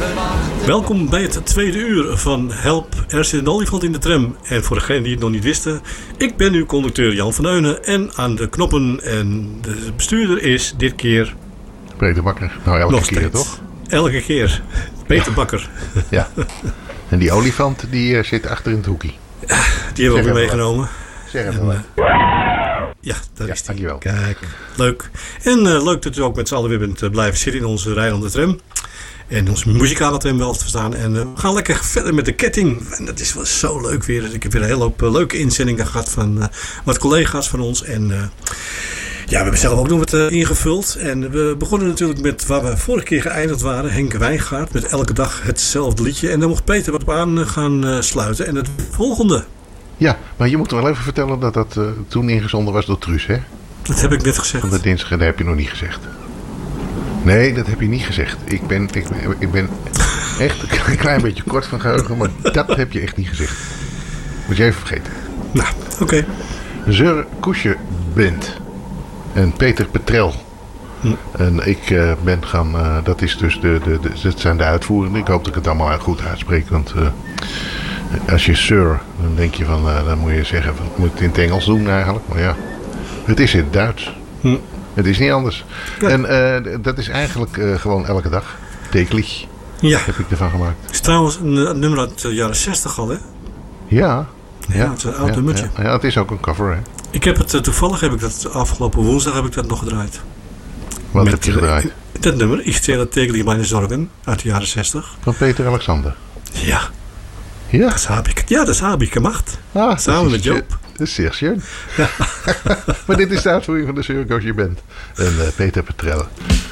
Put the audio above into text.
Welkom bij het tweede uur van Help, er zit een olifant in de tram. En voor degenen die het nog niet wisten, ik ben uw conducteur Jan van Eunen. En aan de knoppen en de bestuurder is dit keer... Peter Bakker. Nou, elke keer steeds. Toch? Elke keer. Peter Bakker. Ja. En die olifant die zit achter in het hoekje. Die hebben we ook weer meegenomen. Zeg even wat. Ja, daar is die. Dankjewel. Kijk, leuk. En leuk dat u ook met z'n allen weer bent blijven zitten in onze rijdende tram. En onze muzikale tram wel te verstaan. En we gaan lekker verder met de ketting. En dat is wel zo leuk weer. Dus ik heb weer een hele hoop leuke inzendingen gehad van wat collega's van ons. En ja, we hebben zelf ook nog wat ingevuld. En we begonnen natuurlijk met waar we vorige keer geëindigd waren. Henk Wijngaard met elke dag hetzelfde liedje. En daar mocht Peter wat op aan gaan sluiten. En het volgende. Ja, maar je moet wel even vertellen dat dat toen ingezonden was door Truus, hè? Dat heb ik net gezegd. Van de dinsdag, dat heb je nog niet gezegd. Nee, dat heb je niet gezegd. Ik ben echt een klein beetje kort van geheugen, maar dat heb je echt niet gezegd. Moet je even vergeten. Nou, oké. Zeur Koesje Bent en Peter Petrel. En ik ben gaan, dat is dus dat zijn de uitvoerenden. Ik hoop dat ik het allemaal goed uitspreek, want als je Sir, dan denk je van, dan moet je zeggen, wat moet het in het Engels doen eigenlijk? Maar ja, het is in het Duits. Het is niet anders. Ja. En dat is eigenlijk gewoon elke dag. Täglich heb ik ervan gemaakt. Het is trouwens een nummer uit de jaren 60 al, hè? Ja. Ja, het is een oud nummertje. Ja, het is ook een cover, hè? Ik heb het toevallig, afgelopen woensdag heb ik dat nog gedraaid. Wat heb je gedraaid? Dat nummer, Ich zähle täglich meine Sorgen, uit de jaren 60. Van Peter Alexander? Ja. Ja? Dat heb ik gemacht. Samen met Joop. Dat is zeer schön. Ja. Maar dit is de uitvoering van de Zeur Koesje Bent. En Peter Petrel.